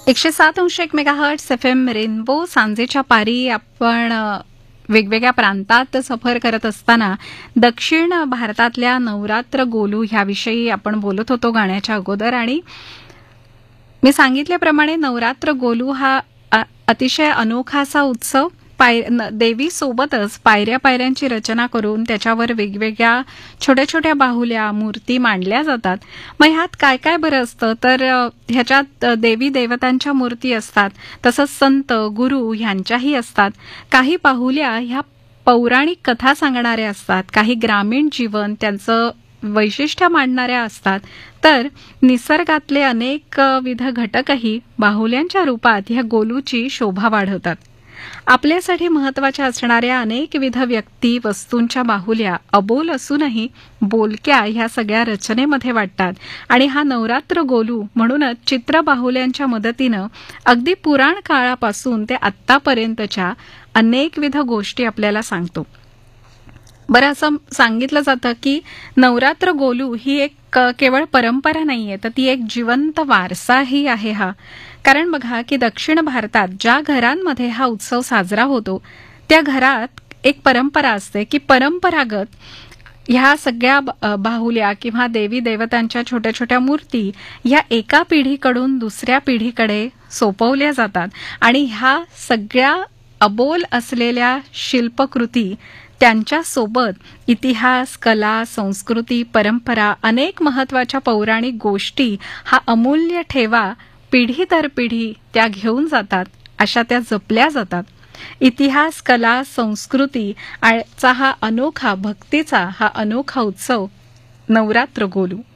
107.1 megahertz FM rainbow सांजेच्या पारी आपण वेगवेगळ्या प्रांतात सफर करत असताना दक्षिण भारतातल्या नवरात्र गोलू ह्याविषयी आपण बोलत होतो गाण्याच्या अगोदर. आणि मी सांगितल्याप्रमाणे नवरात्र गोलू हा अतिशय अनोखा असा उत्सव. देवी सोबतच पायऱ्या पायऱ्यांची रचना करून त्याच्यावर वेगवेगळ्या छोट्या छोट्या बाहुल्या मूर्ती मांडल्या जातात. मग ह्यात काय काय बरं असतं तर ह्याच्यात देवी देवतांच्या मूर्ती असतात, तसंच संत गुरु ह्यांच्याही असतात. काही बाहुल्या ह्या पौराणिक कथा सांगणाऱ्या असतात, काही ग्रामीण जीवन त्यांचं वैशिष्ट्य मांडणाऱ्या असतात, तर निसर्गातले अनेक विध घटकही बाहुल्यांच्या रूपात ह्या गोलूची शोभा वाढवतात. आपल्यासाठी महत्वाच्या असणाऱ्या अनेकविध व्यक्ती वस्तूंच्या बाहुल्या अबोल असूनही बोलक्या ह्या सगळ्या रचनेमध्ये वाटतात. आणि हा नवरात्र गोलू म्हणूनच चित्र बाहुल्यांच्या मदतीनं अगदी पुराण काळापासून ते आत्तापर्यंतच्या अनेकविध गोष्टी आपल्याला सांगतो. बरं, असं सांगितलं जातं की नवरात्र गोलू ही एक केवळ परंपरा नाहीये, तर ती एक जिवंत वारसाही आहे हा. कारण बघा की दक्षिण भारतात ज्या घरांमध्ये हा उत्सव साजरा होतो त्या घरात एक परंपरा असते की परंपरागत ह्या सगळ्या बाहुल्या किंवा देवी देवतांच्या छोट्या छोट्या मूर्ती ह्या एका पिढीकडून दुसऱ्या पिढीकडे सोपवल्या जातात. आणि ह्या सगळ्या अबोल असलेल्या शिल्पकृती त्यांच्यासोबत इतिहास, कला, संस्कृती, परंपरा, अनेक महत्वाच्या पौराणिक गोष्टी हा अमूल्य ठेवा पिढी दर पिढी त्या घेऊन जातात, अशा त्या जपल्या जातात. इतिहास, कला, संस्कृती चा हा अनोखा, भक्तीचा हा अनोखा उत्सव नवरात्र गोलू.